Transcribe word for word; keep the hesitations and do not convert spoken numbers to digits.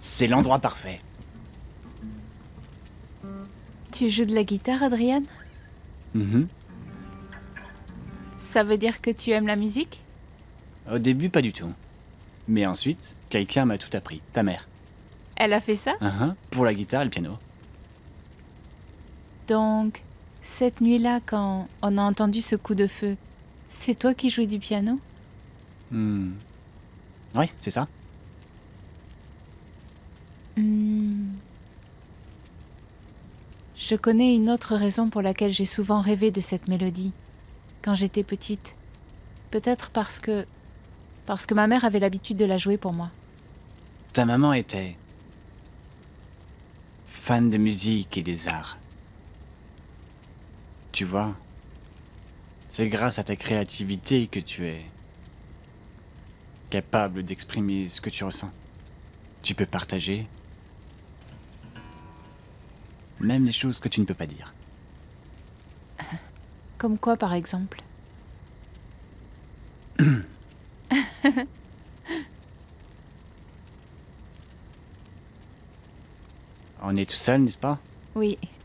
C'est l'endroit parfait. Tu joues de la guitare, Adrian? Mhm. Ça veut dire que tu aimes la musique? Au début, pas du tout. Mais ensuite, quelqu'un m'a tout appris. Ta mère. Elle a fait ça? Uh-huh. Pour la guitare et le piano. Donc, cette nuit-là, quand on a entendu ce coup de feu, c'est toi qui jouais du piano? Hmm. Oui, c'est ça. Hmm. Je connais une autre raison pour laquelle j'ai souvent rêvé de cette mélodie, quand j'étais petite. Peut-être parce que... parce que ma mère avait l'habitude de la jouer pour moi. Ta maman était... fan de musique et des arts. Tu vois, c'est grâce à ta créativité que tu es... capable d'exprimer ce que tu ressens. Tu peux partager... même les choses que tu ne peux pas dire. Comme quoi, par exemple? On est tout seul, n'est-ce pas? Oui,